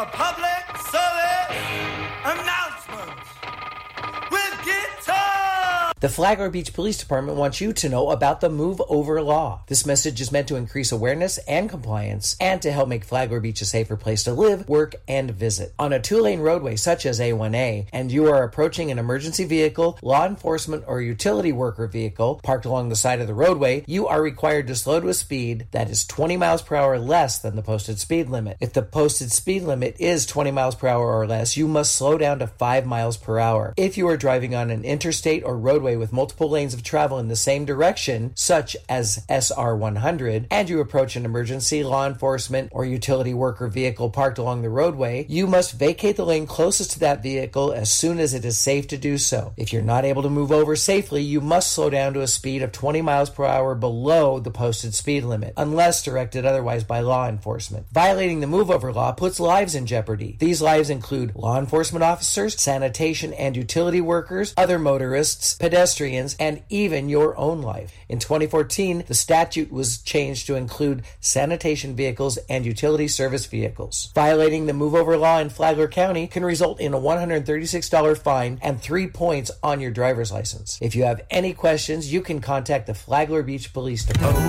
a public service announcement with guitar. The Flagler Beach Police Department wants you to know about the Move Over law. This message is meant to increase awareness and compliance and to help make Flagler Beach a safer place to live, work, and visit. On a two-lane roadway such as A1A, and you are approaching an emergency vehicle, law enforcement, or utility worker vehicle parked along the side of the roadway, you are required to slow to a speed that is 20 miles per hour less than the posted speed limit. If the posted speed limit is 20 miles per hour or less, you must slow down to 5 miles per hour. If you are driving on an interstate or roadway with multiple lanes of travel in the same direction, such as SR 100, and you approach an emergency, law enforcement, or utility worker vehicle parked along the roadway, you must vacate the lane closest to that vehicle as soon as it is safe to do so. If you're not able to move over safely, you must slow down to a speed of 20 miles per hour below the posted speed limit, unless directed otherwise by law enforcement. Violating the move over law puts lives in jeopardy. These lives include law enforcement officers, sanitation and utility workers, other motorists, pedestrians, and even your own life. In 2014, the statute was changed to include sanitation vehicles and utility service vehicles. Violating the move over law in Flagler County can result in a $136 fine and 3 points on your driver's license. If you have any questions, you can contact the Flagler Beach Police Department.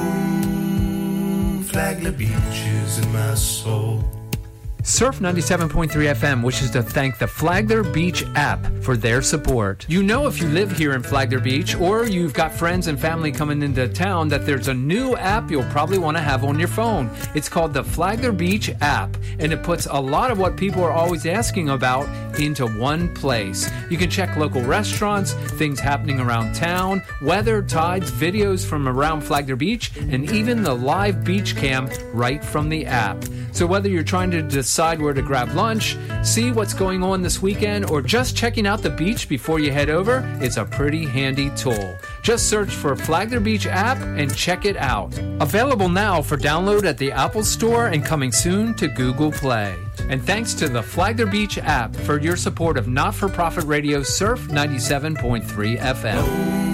Oh, Flagler Beach is in my soul. Surf 97.3 FM wishes to thank the Flagler Beach app for their support. You know, if you live here in Flagler Beach or you've got friends and family coming into town, that there's a new app you'll probably want to have on your phone. It's called the Flagler Beach app, and it puts a lot of what people are always asking about into one place. You can check local restaurants, things happening around town, weather, tides, videos from around Flagler Beach, and even the live beach cam right from the app. So whether you're trying to decide where to grab lunch, see what's going on this weekend, or just checking out the beach before you head over, it's a pretty handy tool. Just search for Flagler Beach app and check it out. Available now for download at the Apple Store and coming soon to Google Play. And thanks to the Flagler Beach app for your support of not-for-profit radio Surf 97.3 FM.